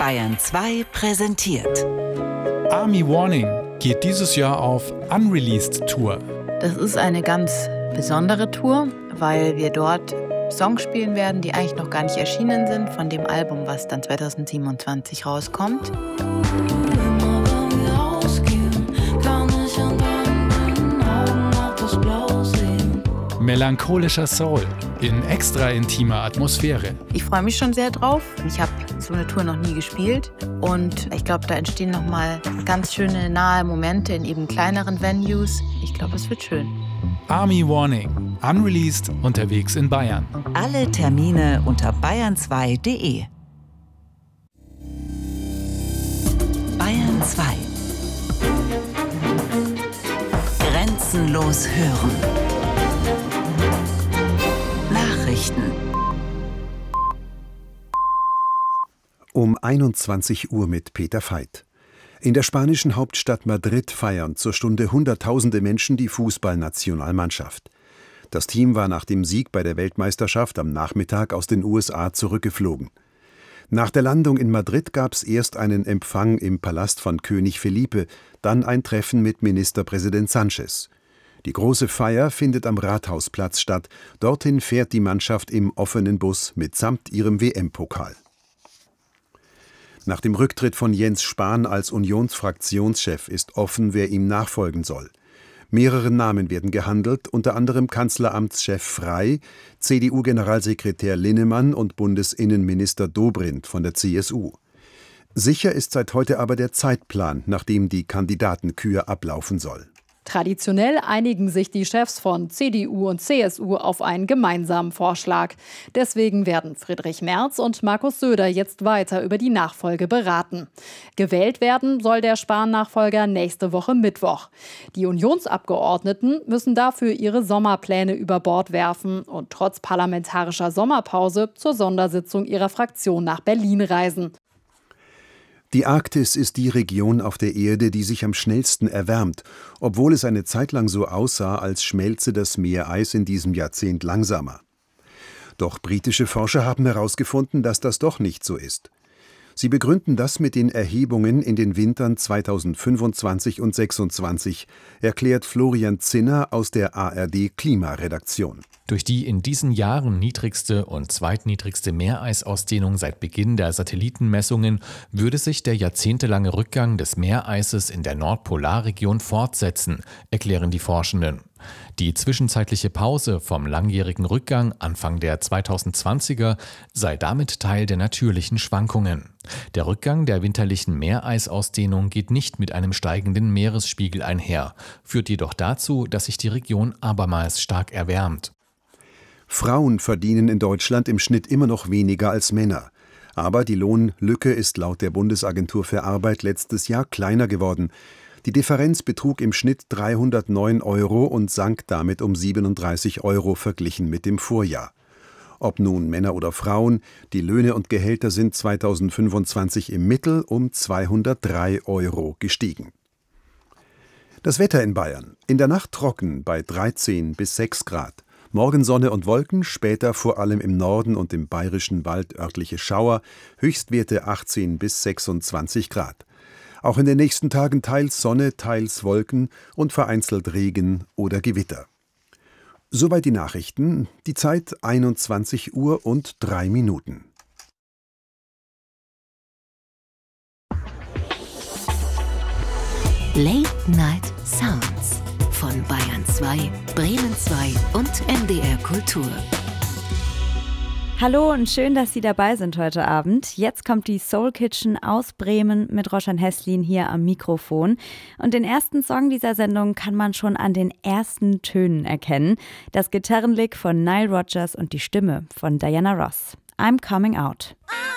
Bayern 2 präsentiert. Army Warning geht dieses Jahr auf Unreleased Tour. Das ist eine ganz besondere Tour, weil wir dort Songs spielen werden, die eigentlich noch gar nicht erschienen sind, von dem Album, was dann 2027 rauskommt. Melancholischer Soul in extra intimer Atmosphäre. Ich freue mich schon sehr drauf. Ich habe so eine Tour noch nie gespielt und ich glaube, da entstehen nochmal ganz schöne nahe Momente in eben kleineren Venues. Ich glaube, es wird schön. Army Warning, unreleased, unterwegs in Bayern. Alle Termine unter bayern2.de. Bayern 2. Grenzenlos hören. Nachrichten. Um 21 Uhr mit Peter Veit. In der spanischen Hauptstadt Madrid feiern zur Stunde Hunderttausende Menschen die Fußballnationalmannschaft. Das Team war nach dem Sieg bei der Weltmeisterschaft am Nachmittag aus den USA zurückgeflogen. Nach der Landung in Madrid gab es erst einen Empfang im Palast von König Felipe, dann ein Treffen mit Ministerpräsident Sánchez. Die große Feier findet am Rathausplatz statt. Dorthin fährt die Mannschaft im offenen Bus mitsamt ihrem WM-Pokal. Nach dem Rücktritt von Jens Spahn als Unionsfraktionschef ist offen, wer ihm nachfolgen soll. Mehrere Namen werden gehandelt, unter anderem Kanzleramtschef Frey, CDU-Generalsekretär Linnemann und Bundesinnenminister Dobrindt von der CSU. Sicher ist seit heute aber der Zeitplan, nach dem die Kandidatenkür ablaufen soll. Traditionell einigen sich die Chefs von CDU und CSU auf einen gemeinsamen Vorschlag. Deswegen werden Friedrich Merz und Markus Söder jetzt weiter über die Nachfolge beraten. Gewählt werden soll der Spahn-Nachfolger nächste Woche Mittwoch. Die Unionsabgeordneten müssen dafür ihre Sommerpläne über Bord werfen und trotz parlamentarischer Sommerpause zur Sondersitzung ihrer Fraktion nach Berlin reisen. Die Arktis ist die Region auf der Erde, die sich am schnellsten erwärmt, obwohl es eine Zeit lang so aussah, als schmelze das Meereis in diesem Jahrzehnt langsamer. Doch britische Forscher haben herausgefunden, dass das doch nicht so ist. Sie begründen das mit den Erhebungen in den Wintern 2025 und 2026, erklärt Florian Zinner aus der ARD-Klimaredaktion. Durch die in diesen Jahren niedrigste und zweitniedrigste Meereisausdehnung seit Beginn der Satellitenmessungen würde sich der jahrzehntelange Rückgang des Meereises in der Nordpolarregion fortsetzen, erklären die Forschenden. Die zwischenzeitliche Pause vom langjährigen Rückgang Anfang der 2020er sei damit Teil der natürlichen Schwankungen. Der Rückgang der winterlichen Meereisausdehnung geht nicht mit einem steigenden Meeresspiegel einher, führt jedoch dazu, dass sich die Region abermals stark erwärmt. Frauen verdienen in Deutschland im Schnitt immer noch weniger als Männer. Aber die Lohnlücke ist laut der Bundesagentur für Arbeit letztes Jahr kleiner geworden. Die Differenz betrug im Schnitt 309 € und sank damit um 37 € verglichen mit dem Vorjahr. Ob nun Männer oder Frauen, die Löhne und Gehälter sind 2025 im Mittel um 203 € gestiegen. Das Wetter in Bayern. In der Nacht trocken bei 13 bis 6 Grad. Morgen Sonne und Wolken, später vor allem im Norden und im Bayerischen Wald örtliche Schauer, Höchstwerte 18 bis 26 Grad. Auch in den nächsten Tagen teils Sonne, teils Wolken und vereinzelt Regen oder Gewitter. Soweit die Nachrichten, die Zeit 21 Uhr und 3 Minuten. Late Night Sounds von Bayern 2, Bremen 2 und NDR Kultur. Hallo und schön, dass Sie dabei sind heute Abend. Jetzt kommt die Soul Kitchen aus Bremen mit Roshan Heslin hier am Mikrofon. Und den ersten Song dieser Sendung kann man schon an den ersten Tönen erkennen. Das Gitarrenlick von Nile Rodgers und die Stimme von Diana Ross. I'm Coming Out.